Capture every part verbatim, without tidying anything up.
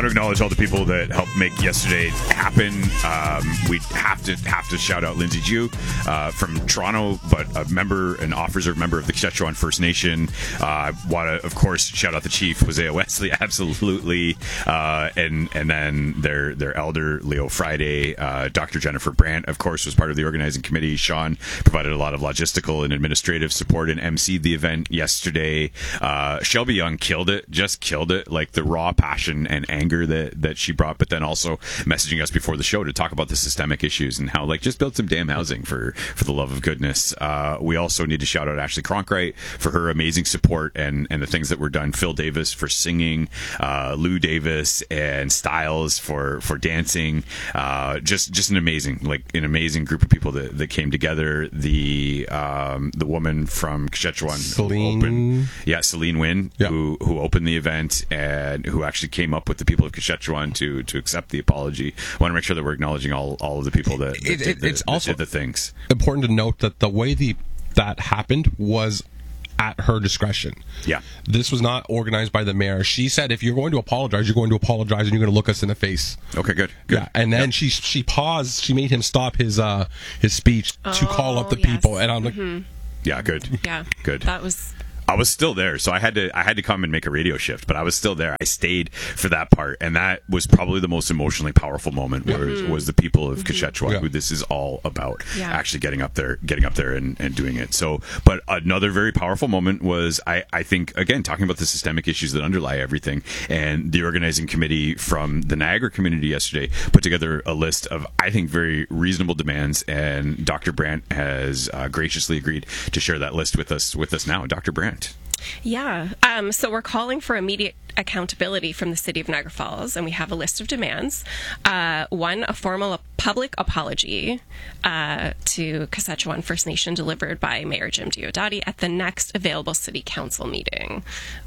want to acknowledge all the people that helped make yesterday happen. Um, we have to have to shout out Lindsay Jew uh, from Toronto, but a member, an officer member of the Quechua First Nation. I uh, want to, of course, shout out the chief, Hosea Wesley, absolutely, uh, and and then their their elder, Leo Friday. Uh, Doctor Jennifer Brandt, of course, was part of the organizing committee. Sean provided a lot of logistical and administrative support and emceed the event yesterday. Uh, Shelby Young killed it, just killed it, like the raw passion and anger that, that she brought, but then also messaging us before the show to talk about the systemic issues and how, like, just build some damn housing for, for the love of goodness. Uh, we also need to shout out Ashley Cronkright for her amazing support and, and the things that were done. Phil Davis for singing, uh, Lou Davis and Styles for, for dancing. Uh, just, just an amazing, like an amazing group of people that, that came together. The, um, the woman from Quechua, Celine. Opened, yeah, Celine Wynn, yeah. who, who opened the event and who actually came up with the people of Quechua to, to accept the apology. I want to make sure that we're acknowledging all, all of the people that, that, it, did, it, the, it's that also did the things. Important to note that the way the that happened was at her discretion. Yeah. This was not organized by the mayor. She said, if you're going to apologize, you're going to apologize and you're going to look us in the face. Okay, good. good. Yeah. And then yep. she she paused. She made him stop his uh his speech oh, to call up the yes. people. And I'm like, mm-hmm. yeah, good. Yeah. Good. That was... I was still there, so I had to I had to come and make a radio shift, but I was still there. I stayed for that part, and that was probably the most emotionally powerful moment. Where mm-hmm. was the people of mm-hmm. Quechua, yeah. who this is all about, yeah. actually getting up there, getting up there, and, and doing it. So, but another very powerful moment was I I think again talking about the systemic issues that underlie everything, and the organizing committee from the Niagara community yesterday put together a list of I think very reasonable demands, and Doctor Brandt has uh, graciously agreed to share that list with us with us now. Doctor Brandt. Yeah. Um, so we're calling for immediate accountability from the City of Niagara Falls, and we have a list of demands. Uh, one, a formal public apology uh, to Quechua First Nation delivered by Mayor Jim Diodati at the next available City Council meeting.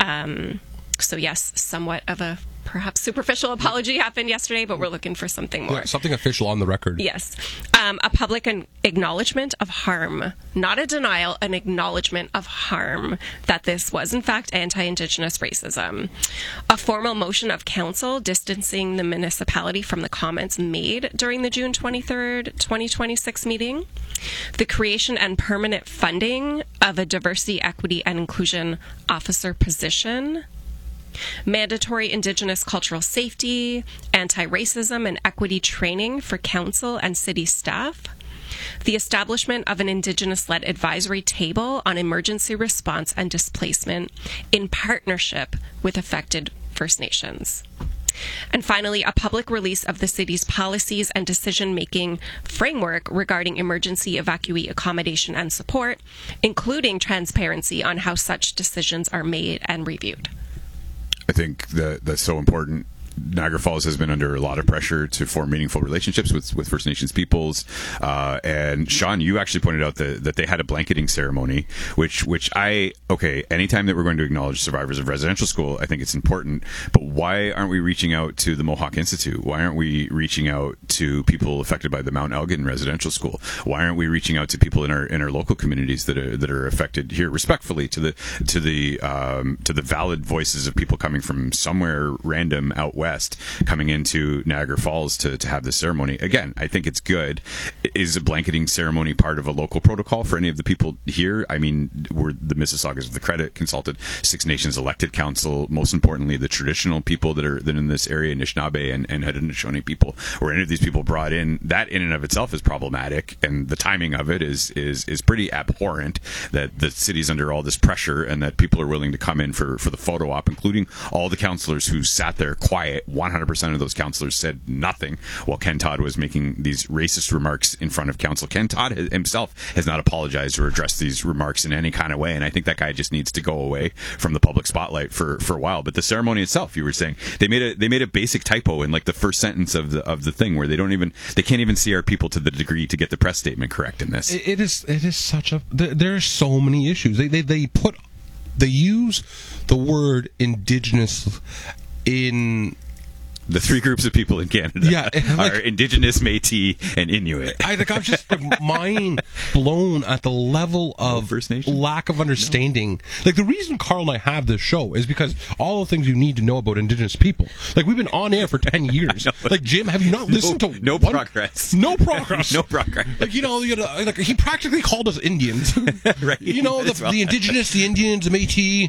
Um, so yes, somewhat of a perhaps superficial apology happened yesterday, but we're looking for something more. Yeah, something official on the record. Yes. Um, a public an acknowledgement of harm, not a denial, an acknowledgement of harm that this was, in fact, anti-Indigenous racism. A formal motion of council distancing the municipality from the comments made during the June twenty-third, twenty twenty-six meeting. The creation and permanent funding of a diversity, equity, and inclusion officer position. Mandatory Indigenous cultural safety, anti-racism and equity training for council and city staff, the establishment of an Indigenous-led advisory table on emergency response and displacement in partnership with affected First Nations. And finally, a public release of the city's policies and decision-making framework regarding emergency evacuee accommodation and support, including transparency on how such decisions are made and reviewed. I think that that's so important. Niagara Falls has been under a lot of pressure to form meaningful relationships with, with First Nations peoples. Uh, and Sean, you actually pointed out that, that they had a blanketing ceremony, which, which I, okay, anytime that we're going to acknowledge survivors of residential school, I think it's important. But why aren't we reaching out to the Mohawk Institute? Why aren't we reaching out to people affected by the Mount Elgin residential school? Why aren't we reaching out to people in our, in our local communities that are, that are affected here respectfully to the, to the, um, to the valid voices of people coming from somewhere random out west? Coming into Niagara Falls to, to have this ceremony. Again, I think it's good. Is a blanketing ceremony part of a local protocol for any of the people here? I mean, we're the Mississaugas of the Credit consulted Six Nations elected council, most importantly, the traditional people that are that in this area, Anishinaabe and, and Haudenosaunee people, or any of these people brought in. That in and of itself is problematic, and the timing of it is is is pretty abhorrent, that the city's under all this pressure and that people are willing to come in for, for the photo op, including all the councillors who sat there quiet. one hundred percent of those councillors said nothing while Ken Todd was making these racist remarks in front of council. Ken Todd himself has not apologized or addressed these remarks in any kind of way, and I think that guy just needs to go away from the public spotlight for, for a while. But the ceremony itself, you were saying, they made a they made a basic typo in like the first sentence of the of the thing where they don't even they can't even see our people to the degree to get the press statement correct in this. It, it is it is such a there, there are so many issues. They they they put they use the word Indigenous in The three groups of people in Canada Yeah, like- are Indigenous, Métis, and Inuit. I think I'm just like, mind blown at the level of First Nation? lack of understanding. Like the reason Carl and I have this show is because all the things you need to know about Indigenous people. Like we've been on air for ten years. Like Jim, have you not listened no, to no one- progress? No progress. No progress. Like you know, you know, like he practically called us Indians. Right. You know, the, Well. the Indigenous, the Indians, the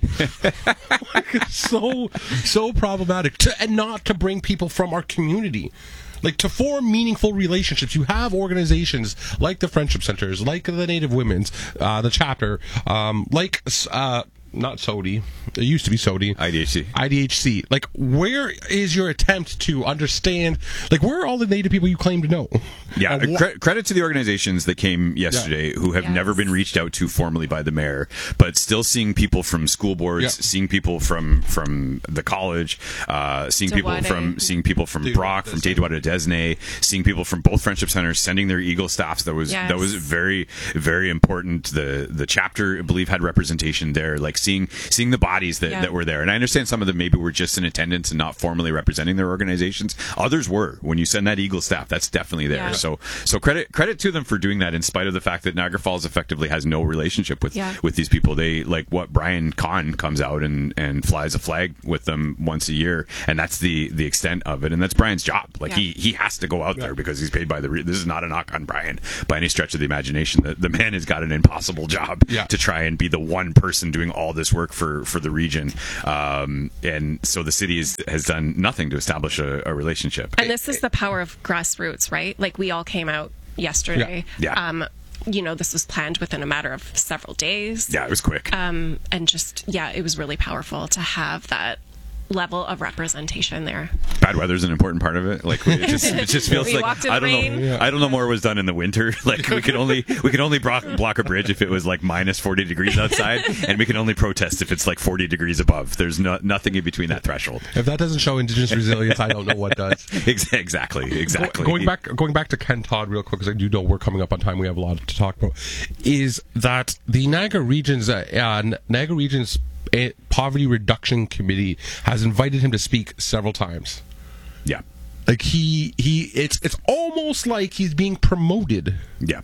Métis. Like, it's so so problematic to, and not to bring people from our community. Like to form meaningful relationships, you have organizations like the Friendship Centers, like the Native Women's, uh, the chapter, um, like uh, not S O D I. It used to be S O D I. I D H C. I D H C. Like, where is your attempt to understand? Like, where are all the Native people you claim to know? Yeah, And wh- cre- credit to the organizations that came yesterday who have Yes. never been reached out to formally by the mayor, but still seeing people from school boards, Yeah. seeing people from from the college, uh, seeing people Tewaide. from seeing people from Tewaide Brock, from Tewaide Desne, seeing people from both Friendship Centers sending their Eagle staffs. That was Yes. that was very very important. The the chapter, I believe, had representation there, like seeing seeing the bodies that, Yeah. that were there. And I understand some of them maybe were just in attendance and not formally representing their organizations. Others were. When you send that Eagle staff, that's definitely there. Yeah. So so credit credit to them for doing that, in spite of the fact that Niagara Falls effectively has no relationship with Yeah. with these people. They like what Brian Kahn comes out and, and flies a flag with them once a year, and that's the the extent of it. And that's Brian's job. Like Yeah. he he has to go out there because he's paid by the. Re- this is not a knock on Brian by any stretch of the imagination. The, the man has got an impossible job Yeah. to try and be the one person doing all this work for for the region. Um, and so the city is, has done nothing to establish a, a relationship. And this is the power of grassroots, right? Like we all came out yesterday. Yeah. Yeah. Um, you know, this was planned within a matter of several days. Yeah, it was quick. Um, and just, yeah, it was really powerful to have that level of representation there. Bad weather is an important part of it. Like it just, it just feels We like walked in I the don't rain. know. Yeah. I don't know more was done in the winter. Like we could only we could only block, block a bridge if it was like minus forty degrees outside, and we can only protest if it's like forty degrees above. There's no, nothing in between that threshold. If that doesn't show Indigenous resilience, I don't know what does. Ex- Exactly. Exactly. Going back, going back to Ken Todd real quick, because I do know we're coming up on time. We have a lot to talk about. Is that the Niagara Region's uh, uh, Niagara Region's uh, Poverty Reduction Committee has invited him to speak several times. Yeah. Like he he, it's it's almost like he's being promoted. Yeah.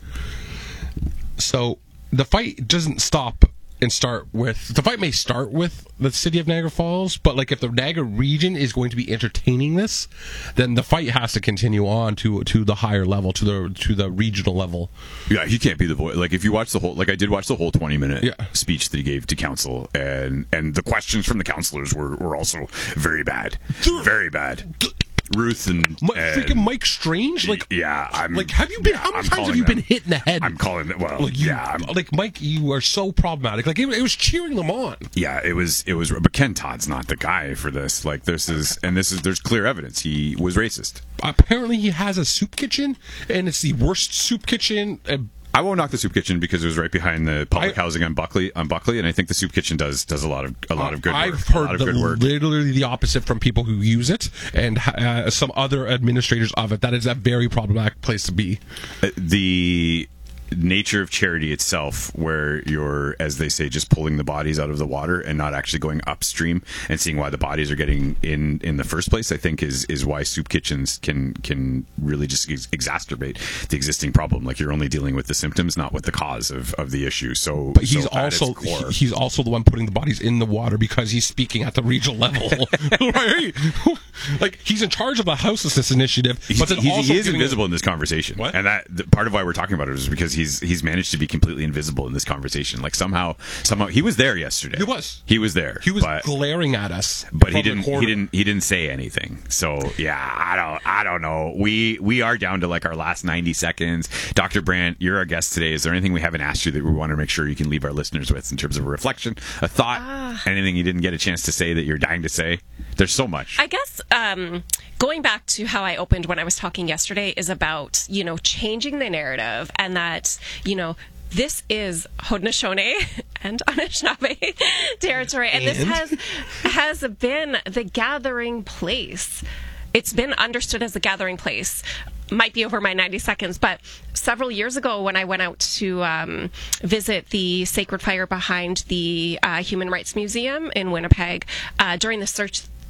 So the fight doesn't stop and start with the fight may start with the city of Niagara Falls, but like if the Niagara region is going to be entertaining this, then the fight has to continue on to to the higher level, to the to the regional level. Yeah, he can't be the voice. Like if you watch the whole, like I did watch the whole twenty minute Yeah. speech that he gave to council, and and the questions from the councillors were, were also very bad, very bad. Ruth and, Mi- and freaking Mike Strange, like yeah, I'm like have you been? yeah, how many I'm times have calling you been them. hit in the head? I'm calling it. Well, like you, yeah, I'm, like Mike, you are so problematic. Like it, it was cheering them on. yeah. It was it was, but Ken Todd's not the guy for this. Like this is, and this is. There's clear evidence he was racist. Apparently, he has a soup kitchen, and it's the worst soup kitchen. Uh, I won't knock the soup kitchen because it was right behind the public I- housing on Buckley on Buckley, and I think the soup kitchen does does a lot of a lot of good work. I've a heard lot of the, good work. literally the opposite from people who use it, and uh, some other administrators of it. That is a very problematic place to be. Uh, the nature of charity itself, where you're, as they say, just pulling the bodies out of the water and not actually going upstream and seeing why the bodies are getting in in the first place, I think is is why soup kitchens can can really just ex- exacerbate the existing problem. Like you're only dealing with the symptoms, not with the cause of, of the issue. So, But he's so at its also core- he- he's also the one putting the bodies in the water because he's speaking at the regional level. Right? Like he's in charge of the houselessness initiative, He's, but then he's- also he is giving- invisible in this conversation, What? and that the, part of why we're talking about it is because he's he's managed to be completely invisible in this conversation. Like somehow, somehow he was there yesterday. He was. He was there. He was but, glaring at us, but he from the didn't. corner. He didn't. He didn't say anything. So yeah, I don't. I don't know. We we are down to like our last ninety seconds. Doctor Brandt, you're our guest today. Is there anything we haven't asked you that we want to make sure you can leave our listeners with in terms of a reflection, a thought, Ah. anything you didn't get a chance to say that you're dying to say? There's so much. I guess um, going back to how I opened when I was talking yesterday is about, you know, changing the narrative, and that, you know, this is Haudenosaunee and Anishinaabe territory, and, this And? has has been the gathering place. It's been understood as the gathering place. Might be over my ninety seconds, but several years ago when I went out to um, visit the sacred fire behind the uh, Human Rights Museum in Winnipeg, uh, during the search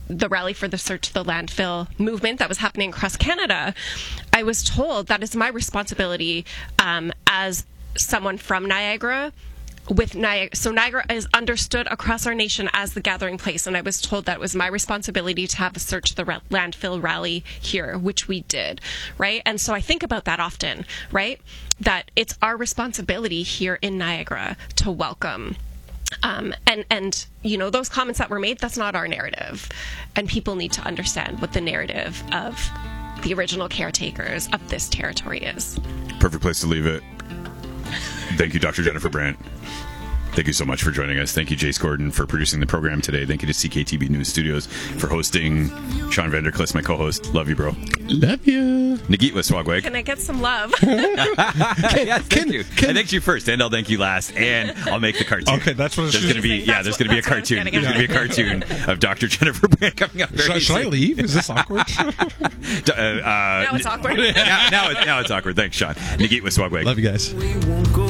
the Rally for the Search the Landfill movement that was happening across Canada, I was told that it's my responsibility um, as someone from Niagara. With Niagara, so Niagara is understood across our nation as the gathering place, and I was told that it was my responsibility to have a Search the Ra- Landfill rally here, which we did, right? And so I think about that often, right? That it's our responsibility here in Niagara to welcome. Um, and, and, you know, those comments that were made, that's not our narrative. And people need to understand what the narrative of the original caretakers of this territory is. Perfect place to leave it. Thank you, Doctor Jennifer Brandt. Thank you so much for joining us. Thank you, Jace Gordon, for producing the program today. Thank you to C K T B News Studios for hosting. Sean Vanderklis, my co-host. Love you, bro. Love you. Nagit Waswagwag. Can I get some love? Yes, thank can, you. Can, I thanked you first, and I'll thank you last, and I'll make the cartoon. Okay, that's what it's There's going to be. Yeah, there's going to be a cartoon. There's going to be a cartoon of Doctor Jennifer Brandt coming up. Very should, should I soon. leave? Is this awkward? uh, uh, Now it's awkward. now, now, it, now it's awkward. Thanks, Sean. Nagit Waswagwag. Love you guys.